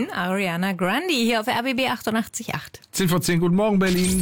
Berlin, Ariana Grande hier auf RBB 88.8. 10 vor 10, guten Morgen Berlin.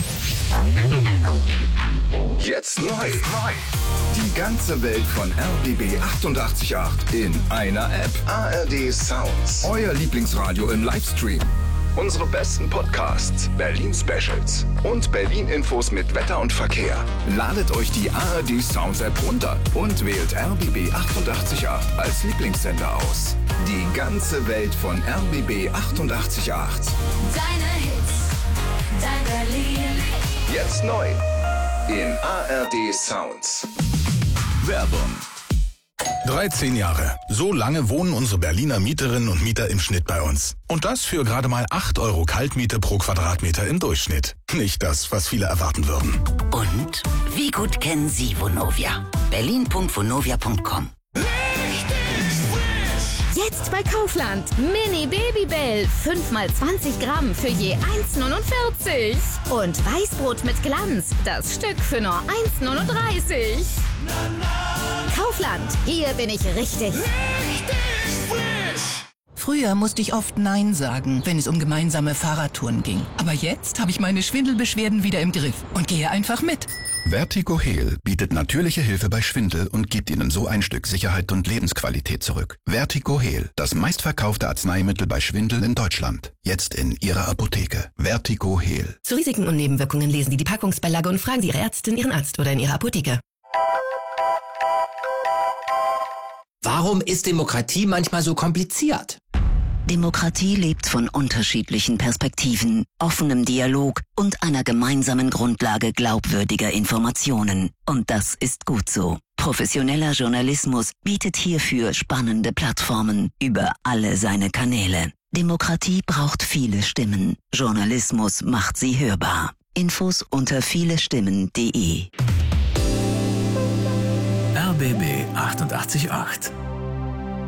Jetzt neu. Die ganze Welt von RBB 88.8 in einer App. ARD Sounds. Euer Lieblingsradio im Livestream. Unsere besten Podcasts, Berlin-Specials und Berlin-Infos mit Wetter und Verkehr. Ladet euch die ARD Sounds App runter und wählt RBB 88.8 als Lieblingssender aus. Die ganze Welt von RBB 88.8. Deine Hits, dein Berlin. Jetzt neu in ARD Sounds. Werbung. 13 Jahre. So lange wohnen unsere Berliner Mieterinnen und Mieter im Schnitt bei uns. Und das für gerade mal 8 € Kaltmiete pro Quadratmeter im Durchschnitt. Nicht das, was viele erwarten würden. Und wie gut kennen Sie Vonovia? berlin.vonovia.com. Jetzt bei Kaufland. Mini Babybell. 5x20 Gramm für je 1,49. Und Weißbrot mit Glanz. Das Stück für nur 1,39. Kaufland. Hier bin ich richtig. Früher musste ich oft Nein sagen, wenn es um gemeinsame Fahrradtouren ging. Aber jetzt habe ich meine Schwindelbeschwerden wieder im Griff und gehe einfach mit. Vertigo Heal bietet natürliche Hilfe bei Schwindel und gibt Ihnen so ein Stück Sicherheit und Lebensqualität zurück. Vertigo Heal, das meistverkaufte Arzneimittel bei Schwindel in Deutschland. Jetzt in Ihrer Apotheke. Vertigo Heal. Zu Risiken und Nebenwirkungen lesen Sie die Packungsbeilage und fragen Sie Ihre Ärztin, Ihren Arzt oder in Ihrer Apotheke. Warum ist Demokratie manchmal so kompliziert? Demokratie lebt von unterschiedlichen Perspektiven, offenem Dialog und einer gemeinsamen Grundlage glaubwürdiger Informationen. Und das ist gut so. Professioneller Journalismus bietet hierfür spannende Plattformen über alle seine Kanäle. Demokratie braucht viele Stimmen. Journalismus macht sie hörbar. Infos unter vielestimmen.de. RBB 88.8